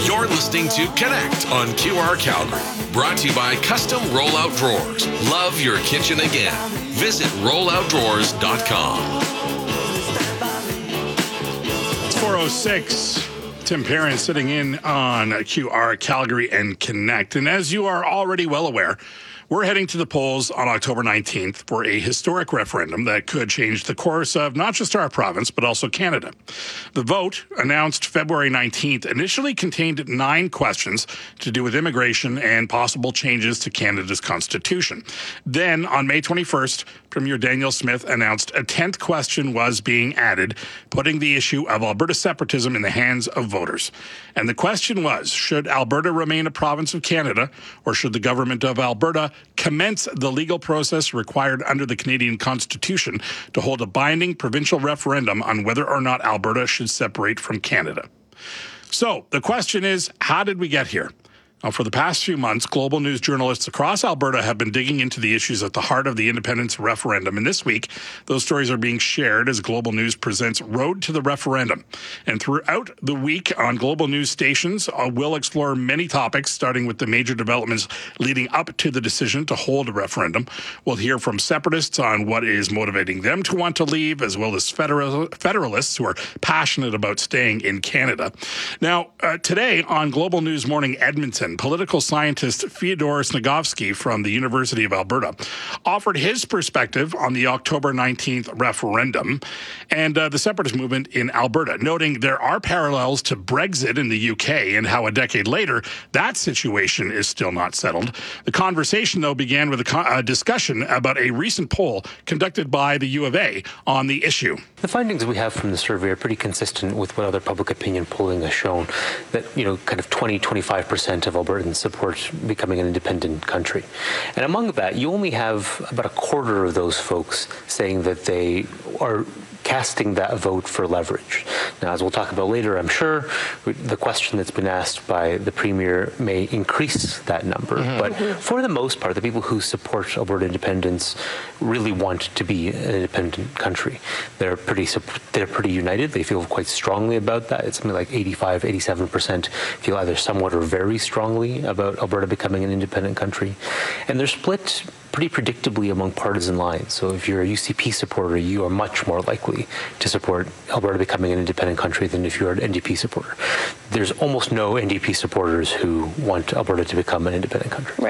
You're listening to Connect on QR Calgary. Brought to you by Custom Rollout Drawers. Love your kitchen again. Visit rolloutdrawers.com. It's 4:06. Tim Perrin sitting in on QR Calgary and Connect. And as you are already well aware, we're heading to the polls on October 19th for a historic referendum that could change the course of not just our province, but also Canada. The vote, announced February 19th, initially contained 9 questions to do with immigration and possible changes to Canada's constitution. Then, on May 21st, Premier Danielle Smith announced a 10th question was being added, putting the issue of Alberta separatism in the hands of voters. And the question was, should Alberta remain a province of Canada, or should the government of Alberta commence the legal process required under the Canadian Constitution to hold a binding provincial referendum on whether or not Alberta should separate from Canada? So the question is, how did we get here? Now, for the past few months, Global News journalists across Alberta have been digging into the issues at the heart of the independence referendum. And this week, those stories are being shared as Global News presents Road to the Referendum. And throughout the week on Global News stations, we'll explore many topics, starting with the major developments leading up to the decision to hold a referendum. We'll hear from separatists on what is motivating them to want to leave, as well as federalists who are passionate about staying in Canada. Now, today on Global News Morning Edmonton, political scientist Fyodor Snegovsky from the University of Alberta offered his perspective on the October 19th referendum and the separatist movement in Alberta, noting there are parallels to Brexit in the UK and how a decade later that situation is still not settled. The conversation, though, began with a discussion about a recent poll conducted by the U of A on the issue. The findings we have from the survey are pretty consistent with what other public opinion polling has shown, that, kind of 20-25% of Albertans support becoming an independent country. And among that, you only have about a quarter of those folks saying that they are casting that vote for leverage. Now, as we'll talk about later, I'm sure, the question that's been asked by the Premier may increase that number. But for the most part, the people who support Alberta independence really want to be an independent country. They're pretty united. They feel quite strongly about that. It's something like 85-87% feel either somewhat or very strongly about Alberta becoming an independent country. And they're split pretty predictably among partisan lines. So if you're a UCP supporter, you are much more likely to support Alberta becoming an independent country than if you're an NDP supporter. There's almost no NDP supporters who want Alberta to become an independent country.